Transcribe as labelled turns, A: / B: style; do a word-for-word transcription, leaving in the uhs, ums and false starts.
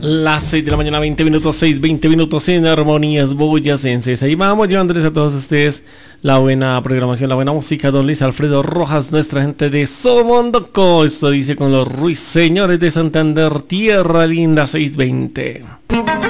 A: Las seis de la mañana, veinte minutos, seis, veinte minutos en Armonías Boyacenses. Ahí vamos llevándoles a todos ustedes la buena programación, la buena música. Don Luis Alfredo Rojas, nuestra gente de Somondoco. Esto dice con los ruiseñores de Santander, tierra linda, seis veinte.